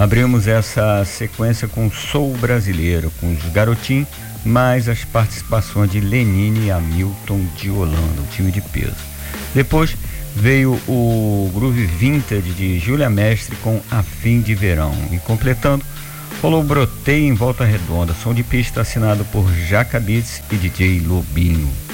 Abrimos essa sequência com Sou Brasileiro, com os Garotim, mais as participações de Lenine e Hamilton de Holanda, o time de peso. Depois veio o Groove Vintage de Júlia Mestre com A Fim de Verão. E completando, rolou Brotei em Volta Redonda, som de pista assinado por Jaca Beats e DJ Lobinho.